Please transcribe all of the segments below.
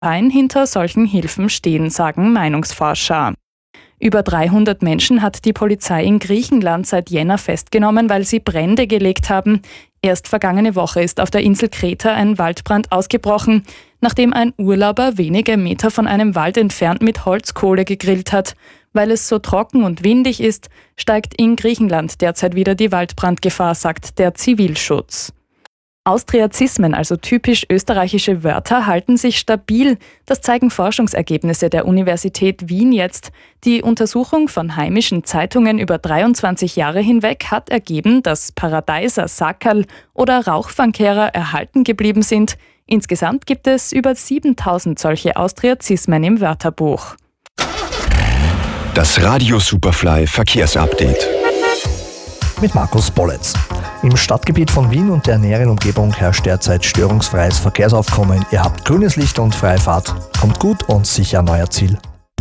hinter solchen Hilfen stehen, sagen Meinungsforscher. Über 300 Menschen hat die Polizei in Griechenland seit Jänner festgenommen, weil sie Brände gelegt haben. Erst vergangene Woche ist auf der Insel Kreta ein Waldbrand ausgebrochen, nachdem ein Urlauber wenige Meter von einem Wald entfernt mit Holzkohle gegrillt hat. Weil es so trocken und windig ist, steigt in Griechenland derzeit wieder die Waldbrandgefahr, sagt der Zivilschutz. Austriazismen, also typisch österreichische Wörter, halten sich stabil. Das zeigen Forschungsergebnisse der Universität Wien jetzt. Die Untersuchung von heimischen Zeitungen über 23 Jahre hinweg hat ergeben, dass Paradeiser, Sackerl oder Rauchfangkehrer erhalten geblieben sind. Insgesamt gibt es über 7000 solche Austriazismen im Wörterbuch. Das Radio Superfly Verkehrsupdate. Mit Markus Bolletz. Im Stadtgebiet von Wien und der näheren Umgebung herrscht derzeit störungsfreies Verkehrsaufkommen. Ihr habt grünes Licht und freie Fahrt. Kommt gut und sicher an euer Ziel.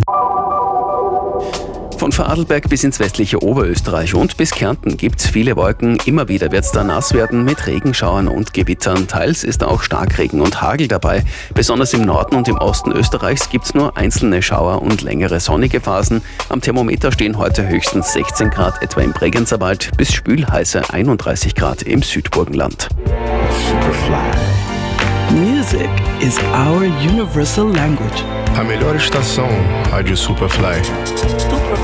Von Vorarlberg bis ins westliche Oberösterreich und bis Kärnten gibt's viele Wolken. Immer wieder wird's da nass werden mit Regenschauern und Gewittern. Teils ist auch Starkregen und Hagel dabei. Besonders im Norden und im Osten Österreichs gibt's nur einzelne Schauer und längere sonnige Phasen. Am Thermometer stehen heute höchstens 16 Grad etwa im Bregenzerwald bis spülheiße 31 Grad im Südburgenland. Superfly. Music is our universal language. A melhor estação, Rádio Superfly.